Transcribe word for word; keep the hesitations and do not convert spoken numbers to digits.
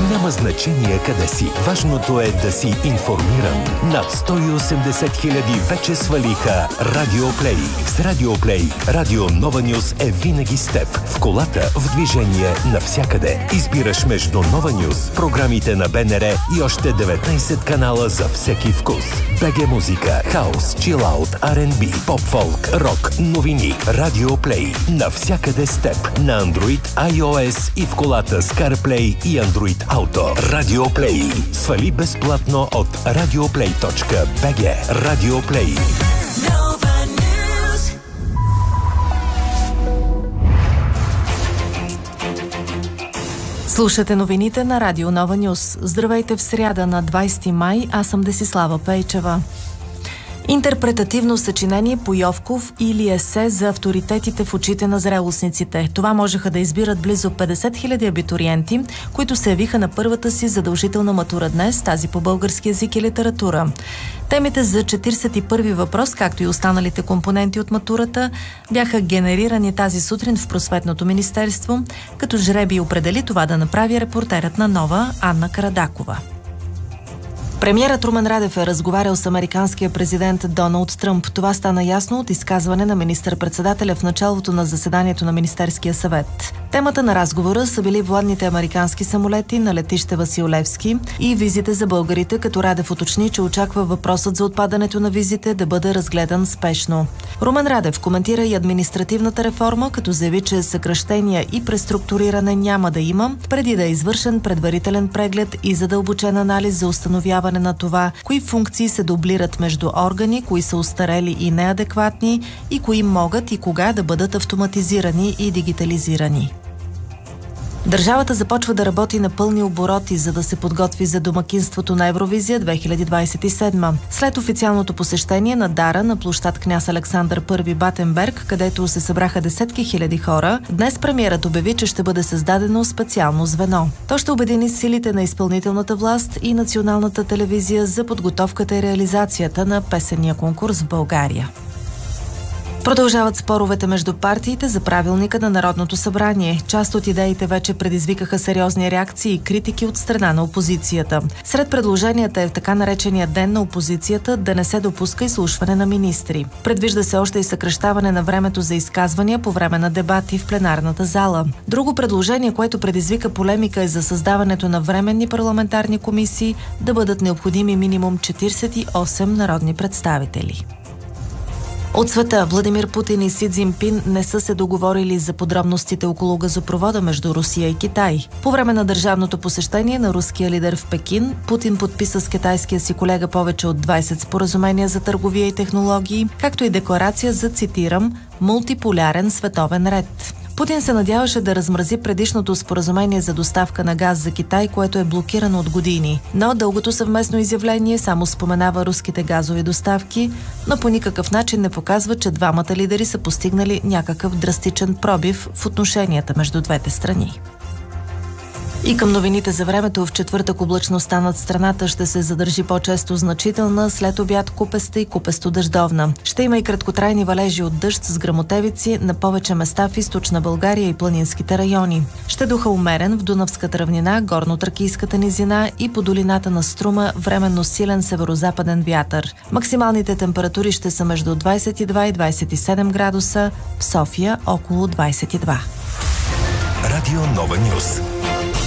Няма значение къде си. Важното е да си информиран. Над сто и осемдесет хиляди вече свалиха Радио Плей. С Радио Плей, Радио Нова Нюз е винаги с теб. В колата, в движение, навсякъде. Избираш между Нова Нюз, програмите на БНР и още деветнайсет канала за всеки вкус. БГ музика, хаус, чилаут, Ар енд Би, поп-фолк, рок, новини. Радио Плей. Навсякъде с теб. На Android, iOS и в колата с CarPlay и Android Auto. Радио Плей. Свали безплатно от радиоплей точка би джи. Радио Плей. Слушате новините на Радио Нова Нюз. Здравейте в сряда на двайсети май, аз съм Десислава Пейчева. Интерпретативно съчинение по Йовков или есе за авторитетите в очите на зрелостниците. Това можеха да избират близо петдесет хиляди абитуриенти, които се явиха на първата си задължителна матура днес, тази по български език и литература. Темите за четиридесет и първи въпрос, както и останалите компоненти от матурата, бяха генерирани тази сутрин в Просветното министерство, като жребий определи това да направи репортерът на Нова Анна Карадакова. Премиерът Румен Радев е разговарял с американския президент Доналд Тръмп. Това стана ясно от изказване на министър-председателя в началото на заседанието на Министерския съвет. Темата на разговора са били военните американски самолети на летище Васил Левски и визите за българите, като Радев уточни, че очаква въпросът за отпадането на визите да бъде разгледан спешно. Румен Радев коментира и административната реформа, като заяви, че съкращения и преструктуриране няма да има, преди да е извършен предварителен преглед и задълбочен анализ за установяване на това, кои функции се дублират между органи, кои са устарели и неадекватни и кои могат и кога да бъдат автоматизирани и дигитализирани. Държавата започва да работи на пълни обороти, за да се подготви за домакинството на Евровизия две хиляди двайсет и седма. След официалното посещение на Дара на площад Княз Александър първи Батенберг, където се събраха десетки хиляди хора, днес премиерът обяви, че ще бъде създадено специално звено. То ще обедини силите на изпълнителната власт и националната телевизия за подготовката и реализацията на песенния конкурс в България. Продължават споровете между партиите за правилника на Народното събрание. Част от идеите вече предизвикаха сериозни реакции и критики от страна на опозицията. Сред предложенията е в така наречения ден на опозицията да не се допуска изслушване на министри. Предвижда се още и съкращаване на времето за изказвания по време на дебати в пленарната зала. Друго предложение, което предизвика полемика, е за създаването на временни парламентарни комисии да бъдат необходими минимум четиридесет и осем народни представители. От света Владимир Путин и Си Цзинпин не са се договорили за подробностите около газопровода между Русия и Китай. По време на държавното посещение на руския лидер в Пекин, Путин подписа с китайския си колега повече от двайсет споразумения за търговия и технологии, както и декларация за, цитирам, мултиполярен световен ред. Путин се надяваше да размрази предишното споразумение за доставка на газ за Китай, което е блокирано от години. Но дългото съвместно изявление само споменава руските газови доставки, но по никакъв начин не показва, че двамата лидери са постигнали някакъв драстичен пробив в отношенията между двете страни. И към новините за времето. В четвъртък облачността над страната ще се задържи по-често значителна, след обяд купеста и купесто-дъждовна. Ще има и краткотрайни валежи от дъжд с гръмотевици на повече места в източна България и планинските райони. Ще духа умерен в Дунавската равнина, горно-тракийската низина и по долината на Струма временно силен северозападен вятър. Максималните температури ще са между двайсет и два и двайсет и седем градуса, в София около двайсет и два. Радио Нова Нюз.